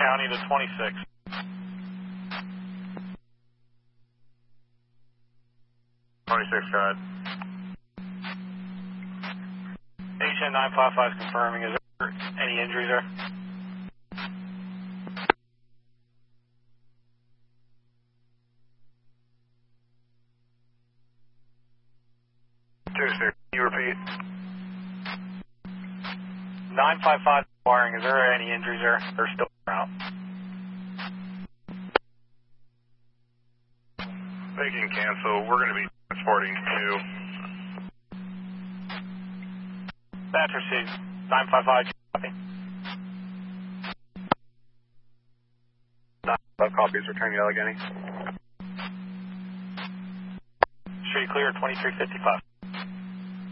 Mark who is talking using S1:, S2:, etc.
S1: County to 26. Go ahead. HN 955 is confirming. Is there any injuries there? Can you repeat? 955 wiring. Is there any injuries there? They're still out. They can cancel. We're going to be transporting two. That's received. 955. Copy. 955 copies. Returning to Allegheny. Street clear. 2355.